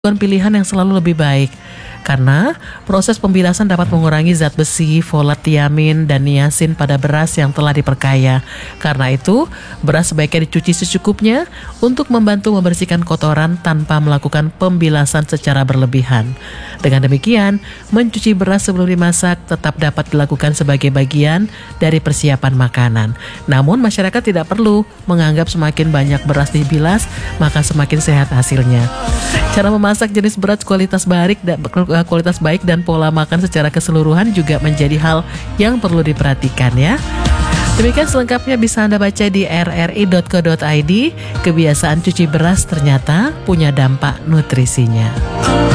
pilihan yang selalu lebih baik. Karena proses pembirasan dapat mengurangi zat besi, folat, tiamin, dan niasin pada beras yang telah diperkaya. Karena itu, beras sebaiknya dicuci secukupnya untuk membantu membersihkan kotoran tanpa melakukan pembilasan secara berlebihan. Dengan demikian, mencuci beras sebelum dimasak tetap dapat dilakukan sebagai bagian dari persiapan makanan. Namun, masyarakat tidak perlu menganggap semakin banyak beras dibilas, maka semakin sehat hasilnya. Cara memasak jenis beras kualitas baik dan pola makan secara keseluruhan juga menjadi hal yang perlu diperhatikan ya. Demikian selengkapnya bisa Anda baca di rri.co.id. Kebiasaan cuci beras ternyata punya dampak nutrisinya.